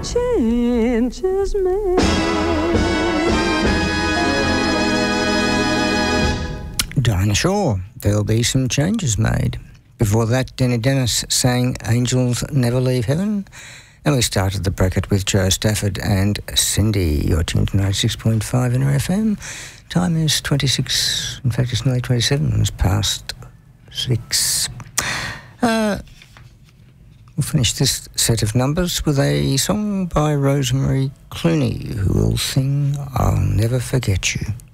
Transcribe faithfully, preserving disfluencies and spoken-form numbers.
Changes made. Dinah Shore, there'll be some changes made. Before that, Denny Dennis sang Angels Never Leave Heaven. And we started the bracket with Joe Stafford and Cindy. You're tuned to ninety-six point five N R F M. Time is twenty-six, in fact it's nearly twenty-seven, it's past six. Uh, we'll finish this set of numbers with a song by Rosemary Clooney, who will sing I'll Never Forget You.